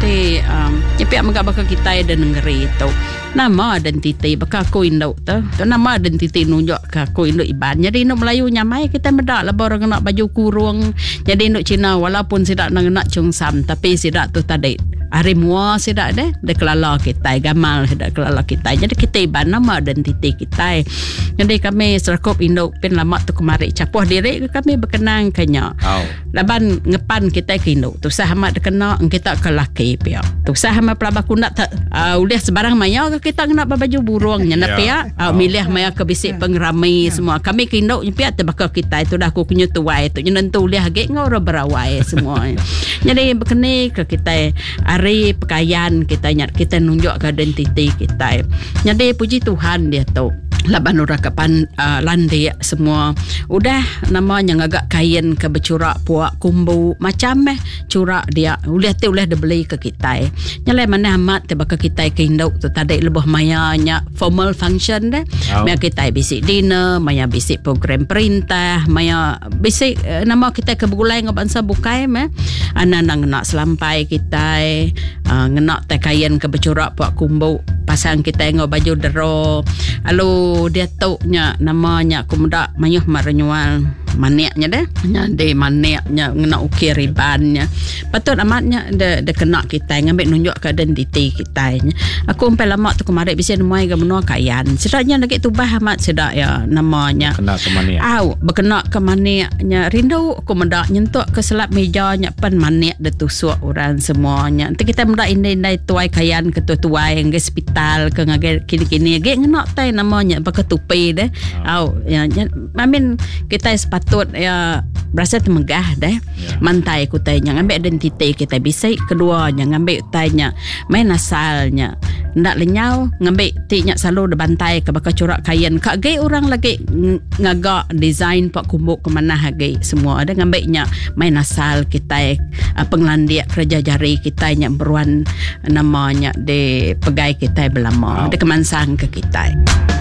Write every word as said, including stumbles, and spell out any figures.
kami um, nyepiak magabaka kita dan negeri tu. Nama identiti baka ko induk tu. Tu nama identiti nunjuk ka ko induk iban. Jadi induk Melayu nyamai kita medak lah orang nak baju kurung. Jadi induk Cina walaupun sidak nak nak cungsam tapi sidak tu tadi hari mua sidak deh de kelala kita gamal dak kelala kita. Jadi kita iban nama identiti kita. Jadi kami serkup induk pin lama tu kemari capuh diri kami berkenang kanya. Oh. Laban ngepan kita ke induk. Tu sah amat kena kita ke laki pia. Tu sah amat pelabak kundak uh, udah sebarang maya kita nak baju burung nya yeah. Pia uh, oh. Milih maya ke bisik pengerami yeah. Semua kami ke induk pia tebaka kita itu dah aku kunyu tuai tu nentu liah gek ngau berawai semua. Jadi berkeni ke kita hari pakaian kita nyat kita nunjuk ke identiti kita. Jadi puji Tuhan dia tu laban ura kapan uh, landi semua udah namanya ngagak kain ke bercurak puak kumbu macam eh curak dia udah tu udah dibeli ke kita nyalai mana amat tiba ke kita ke induk tu tadi lebih mayanya formal function deh oh. Maya kita bisik dinner maya bisik program perintah maya bisik uh, nama kita ke begulai ngabansa bukai meh anak-anak nak selampai kita uh, ngenak teh kain ke bercurak puak kumbu pasang kita ngau baju dero lalu dia tahu nya namanya kumda mayuh marenyual maniaknya deh nya de maniaknya ngena ukir ribannya patut amatnya de de kena kita ngambil nunjuk ke identiti kita nya aku sampai lama tu kemarin bisa nemai ke menua kayan sedaknya lagi tubah amat sedak ya namanya kena ke maniak au berkena ke maniaknya rindu aku mendak nyentuk ke selap mejanya pen maniak de tusuk orang semuanya nanti kita mendak indai-indai tuai kayan ke tuai ke hospital ke ngage kini-kini ge ngena tai namanya pakai tupi deh au ya amin kita patut ya berasa temegah deh yeah. Mantai ku tanya ngambil identiti kita bisa keduanya ngambil tanya main asalnya ndak lenyau ngambil tinya selalu de bantai ke bakal corak kain kak ge orang lagi ngagak design pak kumbuk ke mana hage semua ada ngambilnya main asal kita uh, penglandia kerja jari kita nya beruan namanya de pegai kita belama oh. De kemansang ke kita.